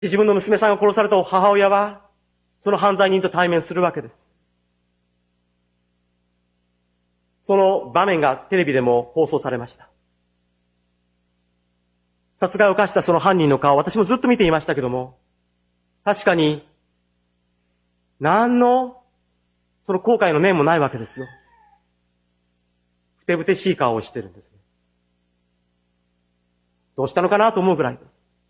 自分の娘さんが殺された母親は、その犯罪人と対面するわけです。その場面がテレビでも放送されました。殺害を犯したその犯人の顔、私もずっと見ていましたけども、確かに、何の、その後悔の念もないわけですよ。ふてぶてしい顔をしてるんですね。どうしたのかなと思うぐらいです。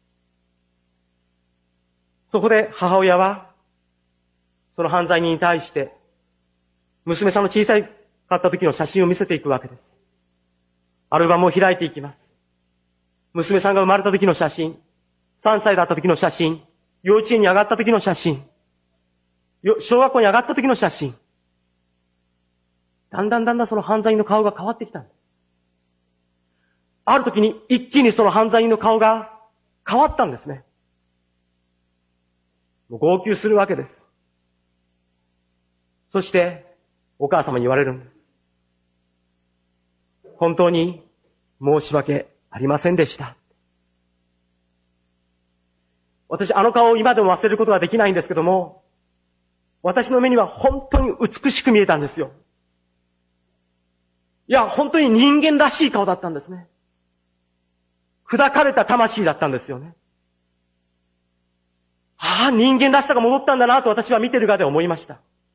そこで母親は、その犯罪人に対して、娘さんの小さかった時の写真を見せていくわけです。アルバムを開いていきます。娘さんが生まれた時の写真、3歳だった時の写真、幼稚園に上がった時の写真、小学校に上がった時の写真。だんだんその犯罪人の顔が変わってきたんです。ある時に一気にその犯罪人の顔が変わったんですね。もう号泣するわけです。そして、お母様に言われるんです。本当に申し訳ありませんでした。私、あの顔を今でも忘れることはできないんですけども、私の目には本当に美しく見えたんですよ。いや、本当に人間らしい顔だったんですね。砕かれた魂だったんですよね。ああ、人間らしさが戻ったんだなと私は見てる側で思いました。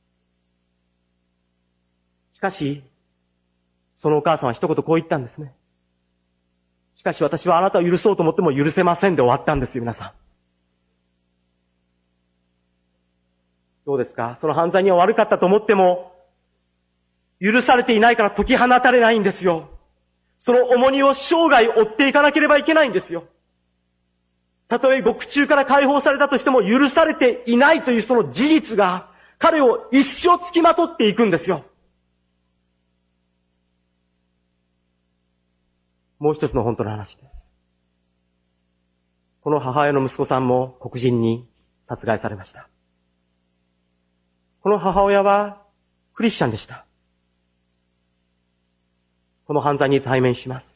しかし、そのお母さんは一言こう言ったんですね。しかし私はあなたを許そうと思っても許せませんで終わったんですよ、皆さん。どうですか？その犯罪には悪かったと思っても、許されていないから解き放たれないんですよ。その重荷を生涯追っていかなければいけないんですよ。たとえ獄中から解放されたとしても許されていないというその事実が彼を一生つきまとっていくんですよ。もう一つの本当の話です。この母親の息子さんも黒人に殺害されました。この母親はクリスチャンでした。この犯罪に対面します。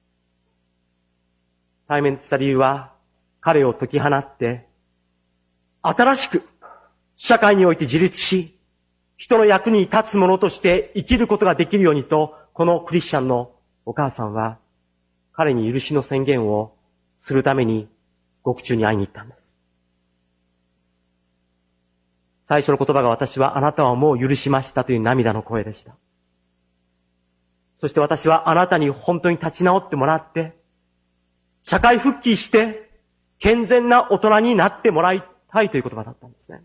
対面した理由は、彼を解き放って、新しく社会において自立し、人の役に立つ者として生きることができるようにと、このクリスチャンのお母さんは、彼に許しの宣言をするために、獄中に会いに行ったんです。最初の言葉が私はあなたはもう許しましたという涙の声でした。そして私はあなたに本当に立ち直ってもらって、社会復帰して健全な大人になってもらいたいという言葉だったんですね。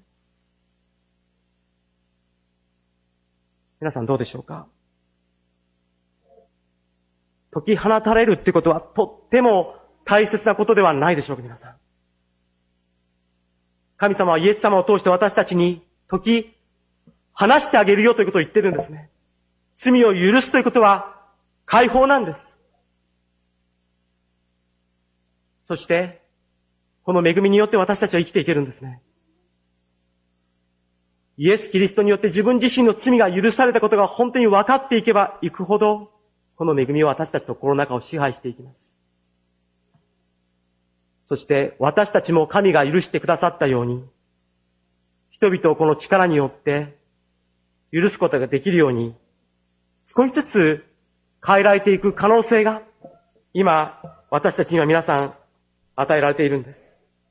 皆さんどうでしょうか？解き放たれるってことはとっても大切なことではないでしょうか、皆さん。神様はイエス様を通して私たちに解き放してあげるよということを言ってるんですね。罪を許すということは解放なんです。そして、この恵みによって私たちは生きていけるんですね。イエス・キリストによって自分自身の罪が許されたことが本当に分かっていけばいくほど、この恵みは私たちの心の中を支配していきます。そして私たちも神が許してくださったように、人々をこの力によって許すことができるように、少しずつ変えられていく可能性が、今、私たちには皆さん与えられているんです。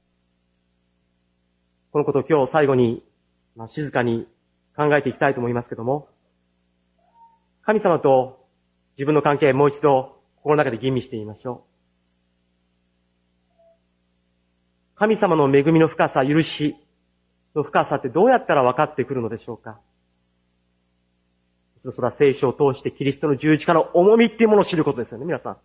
このことを今日最後に、静かに考えていきたいと思いますけども、神様と自分の関係もう一度心の中で吟味してみましょう。神様の恵みの深さ、許しの深さってどうやったら分かってくるのでしょうか？それは聖書を通してキリストの十字架の重みっていうものを知ることですよね、皆さん。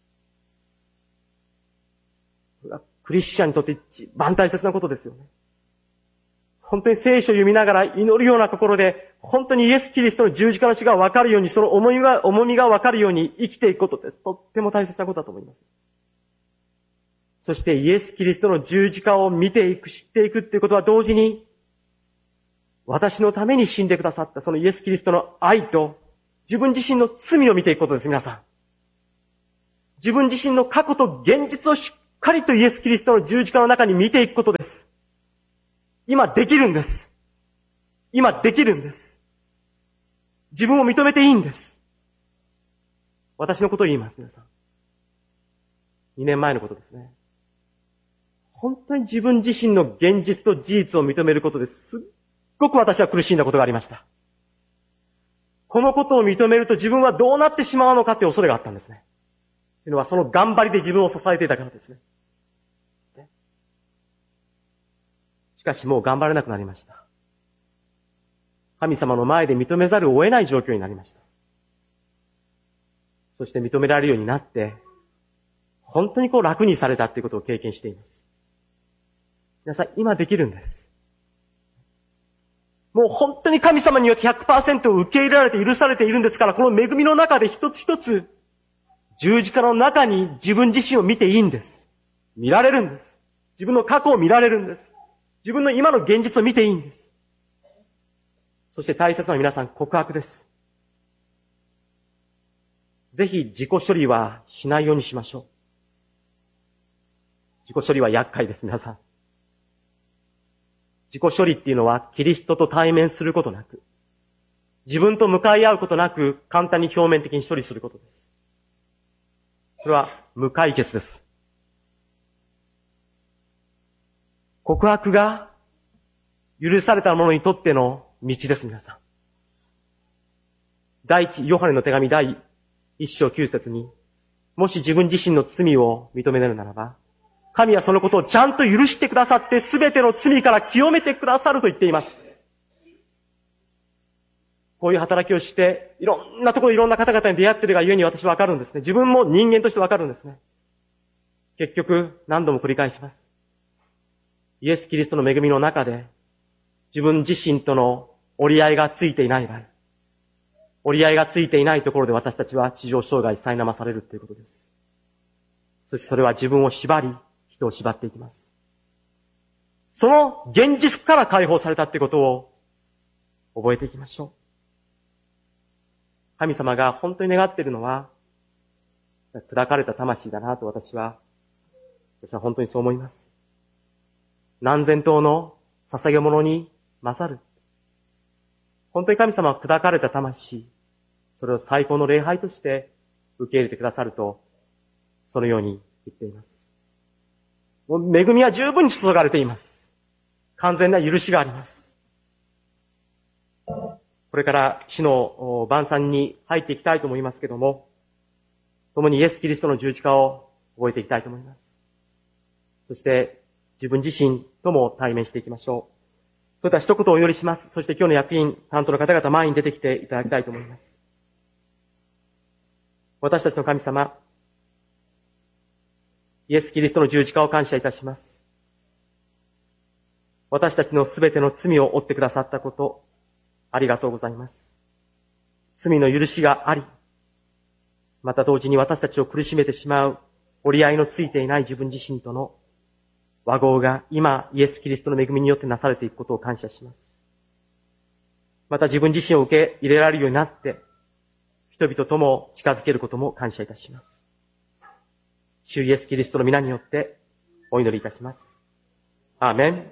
クリスチャンにとって一番大切なことですよね。本当に聖書を読みながら祈るような心で、本当にイエス・キリストの十字架の死が分かるように、その重みが分かるように生きていくことです。とっても大切なことだと思います。そしてイエス・キリストの十字架を見ていく、知っていくっていうことは同時に、私のために死んでくださったそのイエス・キリストの愛と、自分自身の罪を見ていくことです、皆さん。自分自身の過去と現実をしっかりとイエス・キリストの十字架の中に見ていくことです。今できるんです。今できるんです。自分を認めていいんです。私のことを言います、皆さん。2年前のことですね。本当に自分自身の現実と事実を認めることですっごく私は苦しんだことがありました。このことを認めると自分はどうなってしまうのかという恐れがあったんですね。というのはその頑張りで自分を支えていたからですね。しかしもう頑張れなくなりました。神様の前で認めざるを得ない状況になりました。そして認められるようになって、本当に楽にされたということを経験しています。皆さん、今できるんです。もう本当に神様によって 100% 受け入れられて許されているんですから、この恵みの中で一つ一つ、十字架の中に自分自身を見ていいんです。見られるんです。自分の過去を見られるんです。自分の今の現実を見ていいんです。そして大切な皆さん、告白です。ぜひ自己処理はしないようにしましょう。自己処理は厄介です、皆さん。自己処理っていうのはキリストと対面することなく、自分と向かい合うことなく簡単に表面的に処理することです。それは無解決です。告白が許された者にとっての道です、皆さん。第一、ヨハネの手紙第1章9節に、もし自分自身の罪を認めるならば、神はそのことをちゃんと許してくださって、すべての罪から清めてくださると言っています。こういう働きをして、いろんなところいろんな方々に出会っているがゆえに私はわかるんですね。自分も人間としてわかるんですね。結局、何度も繰り返します。イエス・キリストの恵みの中で、自分自身との折り合いがついていない場合、折り合いがついていないところで私たちは地上生涯苛まされるということです。そしてそれは自分を縛り、人を縛っていきます。その現実から解放されたということを覚えていきましょう。神様が本当に願っているのは、砕かれた魂だなと私は本当にそう思います。何千頭の捧げ物に勝る。本当に神様は砕かれた魂、それを最高の礼拝として受け入れてくださると、そのように言っています。もう恵みは十分に注がれています。完全な許しがあります。これから死の晩餐に入っていきたいと思いますけども、共にイエス・キリストの十字架を覚えていきたいと思います。そして自分自身とも対面していきましょう。それでは一言お祈りします。そして今日の役員、担当の方々前に出てきていただきたいと思います。私たちの神様、イエス・キリストの十字架を感謝いたします。私たちのすべての罪を負ってくださったこと、ありがとうございます。罪の許しがあり、また同時に私たちを苦しめてしまう折り合いのついていない自分自身との和合が今、イエス・キリストの恵みによってなされていくことを感謝します。また自分自身を受け入れられるようになって、人々とも近づけることも感謝いたします。主イエス・キリストの皆によってお祈りいたします。アーメン。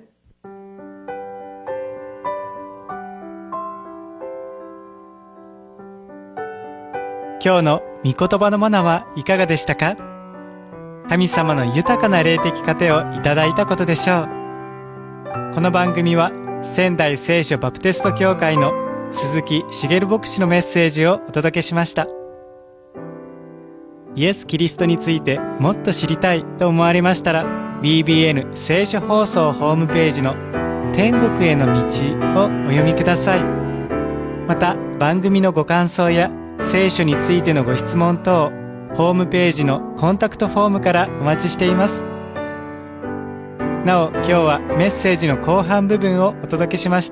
今日の御言葉のマナはいかがでしたか？神様の豊かな霊的糧をいただいたことでしょう。この番組は仙台聖書バプテスト教会の鈴木茂牧師のメッセージをお届けしました。イエス・キリストについてもっと知りたいと思われましたら、 BBN 聖書放送ホームページの天国への道をお読みください。また番組のご感想や聖書についてのご質問等、ホームページのコンタクトフォームからお待ちしています。なお、今日はメッセージの後半部分をお届けしました。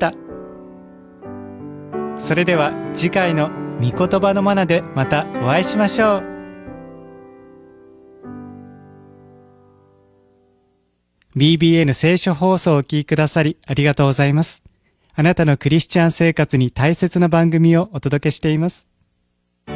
それでは次回の御言葉のマナでまたお会いしましょう。BBN 聖書放送をお聞きくださりありがとうございます。あなたのクリスチャン生活に大切な番組をお届けしています。